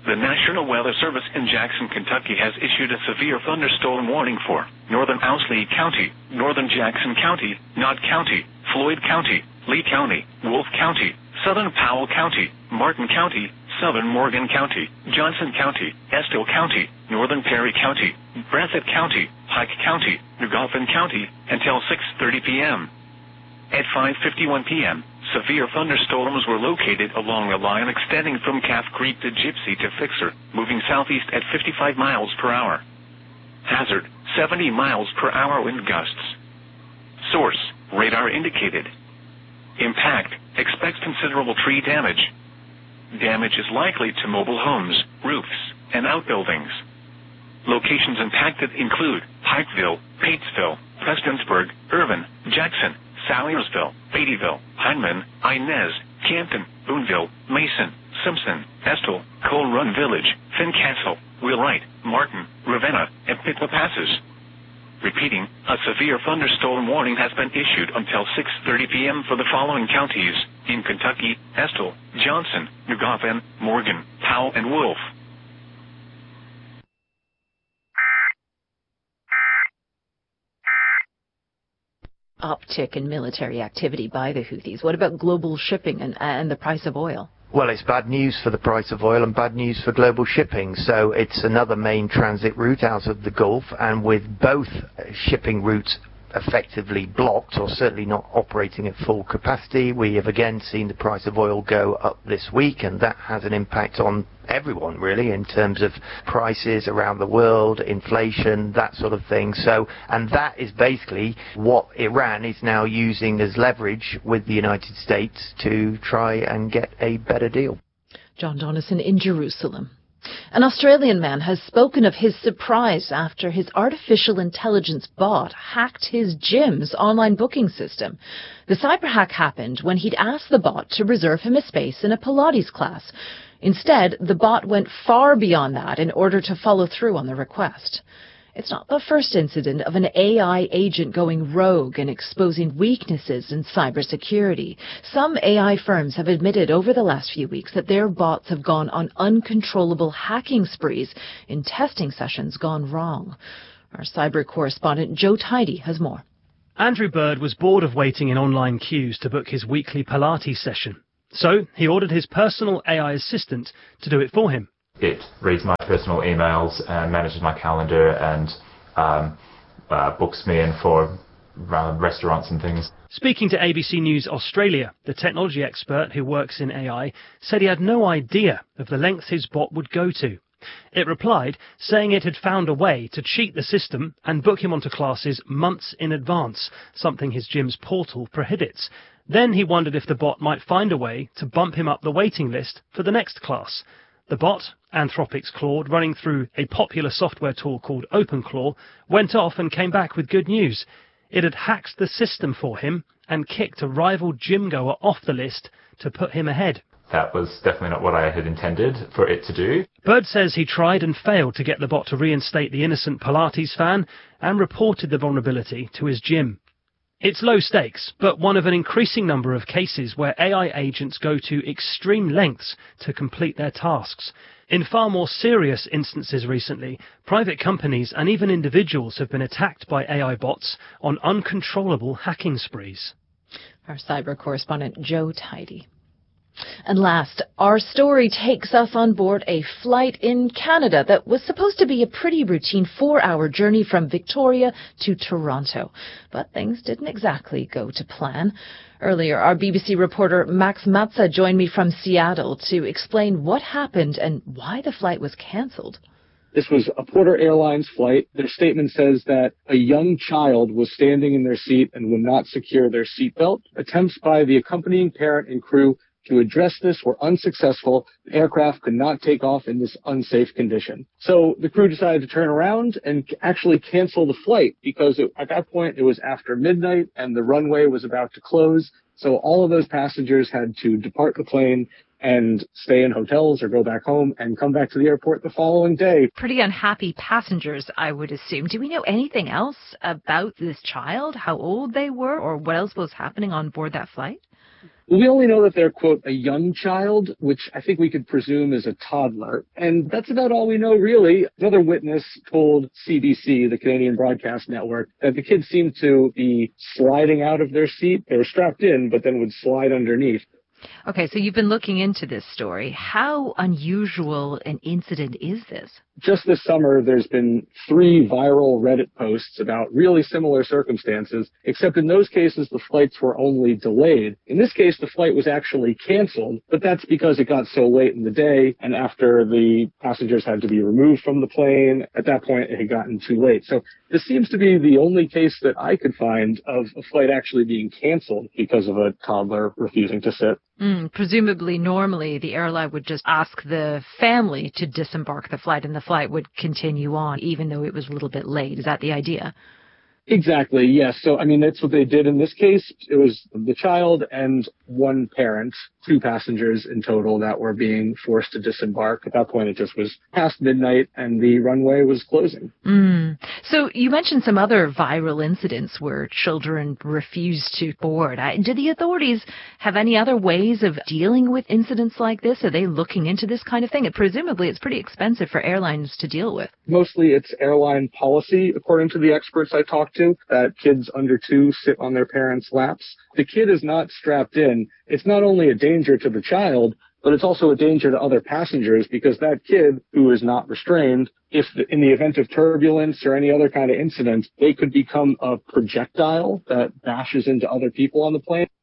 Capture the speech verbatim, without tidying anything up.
The National Weather Service in Jackson, Kentucky has issued a severe thunderstorm warning for northern Owsley County, northern Jackson County, Knott County, Floyd County, Lee County, Wolfe County, southern Powell County, Martin County, southern Morgan County, Johnson County, Estill County, northern Perry County, Breathitt County, Pike County, New Dauphin County, until six thirty p.m. At five fifty-one p.m., severe thunderstorms were located along a line extending from Calf Creek to Gypsy to Fixer, moving southeast at fifty-five miles per hour. Hazard, seventy miles per hour wind gusts. Source, radar indicated. Impact, expects considerable tree damage. Damage is likely to mobile homes, roofs, and outbuildings. Locations impacted include Pikeville, Patesville, Prestonsburg, Irvin, Jackson, Salyersville, Beattyville, Heineman, Inez, Canton, Boonville, Mason, Simpson, Estill, Coal Run Village, Fincastle, Wheelwright, Martin, Ravenna, and Pitma Passes. Repeating, a severe thunderstorm warning has been issued until six thirty p.m. for the following counties in Kentucky: Estill, Johnson, New Dauphin, Morgan, Powell, and Wolfe. Uptick in military activity by the Houthis. What about global shipping and, and the price of oil? Well, it's bad news for the price of oil and bad news for global shipping. So it's another main transit route out of the Gulf, and with both shipping routes effectively blocked, or certainly not operating at full capacity, we have again seen the price of oil go up this week, and that has an impact on everyone really in terms of prices around the world, inflation, that sort of thing. So, and that is basically what Iran is now using as leverage with the United States to try and get a better deal. John Donison in Jerusalem. An Australian man has spoken of his surprise after his artificial intelligence bot hacked his gym's online booking system. The cyber hack happened when he'd asked the bot to reserve him a space in a Pilates class. Instead, the bot went far beyond that in order to follow through on the request. It's not the first incident of an A I agent going rogue and exposing weaknesses in cybersecurity. Some A I firms have admitted over the last few weeks that their bots have gone on uncontrollable hacking sprees in testing sessions gone wrong. Our cyber correspondent Joe Tidy has more. Andrew Bird was bored of waiting in online queues to book his weekly Pilates session. So he ordered his personal A I assistant to do it for him. It reads my personal emails and manages my calendar and um, uh, books me in for uh, restaurants and things. Speaking to A B C News Australia, the technology expert who works in A I said he had no idea of the lengths his bot would go to. It replied, saying it had found a way to cheat the system and book him onto classes months in advance, something his gym's portal prohibits. Then he wondered if the bot might find a way to bump him up the waiting list for the next class. The bot, Anthropic's Claude, running through a popular software tool called OpenClaw, went off and came back with good news. It had hacked the system for him and kicked a rival gym-goer off the list to put him ahead. That was definitely not what I had intended for it to do. Bird says he tried and failed to get the bot to reinstate the innocent Pilates fan and reported the vulnerability to his gym. It's low stakes, but one of an increasing number of cases where A I agents go to extreme lengths to complete their tasks. In far more serious instances recently, private companies and even individuals have been attacked by A I bots on uncontrollable hacking sprees. Our cyber correspondent Joe Tidy. And last, our story takes us on board a flight in Canada that was supposed to be a pretty routine four-hour journey from Victoria to Toronto. But things didn't exactly go to plan. Earlier, our B B C reporter Max Matza joined me from Seattle to explain what happened and why the flight was cancelled. This was a Porter Airlines flight. Their statement says that a young child was standing in their seat and would not secure their seatbelt. Attempts by the accompanying parent and crew to address this were unsuccessful. The aircraft could not take off in this unsafe condition. So the crew decided to turn around and actually cancel the flight because it, at that point it was after midnight and the runway was about to close. So all of those passengers had to depart the plane and stay in hotels or go back home and come back to the airport the following day. Pretty unhappy passengers, I would assume. Do we know anything else about this child, how old they were, or what else was happening on board that flight? We only know that they're, quote, a young child, which I think we could presume is a toddler. And that's about all we know, really. Another witness told C B C, the Canadian Broadcast Network, that the kids seemed to be sliding out of their seat. They were strapped in, but then would slide underneath. Okay, so you've been looking into this story. How unusual an incident is this? Just this summer, there's been three viral Reddit posts about really similar circumstances, except in those cases, the flights were only delayed. In this case, the flight was actually canceled, but that's because it got so late in the day, and after the passengers had to be removed from the plane, at that point, it had gotten too late. So this seems to be the only case that I could find of a flight actually being canceled because of a toddler refusing to sit. Mm, presumably, normally, the airline would just ask the family to disembark the flight, and the flight would continue on, even though it was a little bit late. Is that the idea? Exactly, yes. So, I mean, that's what they did in this case. It was the child and one parent, two passengers in total that were being forced to disembark. At that point, it just was past midnight and the runway was closing. Mm. So you mentioned some other viral incidents where children refused to board. Do the authorities have any other ways of dealing with incidents like this? Are they looking into this kind of thing? And presumably, it's pretty expensive for airlines to deal with. Mostly it's airline policy, according to the experts I talked to, that kids under two sit on their parents' laps. The kid is not strapped in. It's not only a danger to the child, but it's also a danger to other passengers because that kid who is not restrained, if the, in the event of turbulence or any other kind of incident, they could become a projectile that bashes into other people on the plane.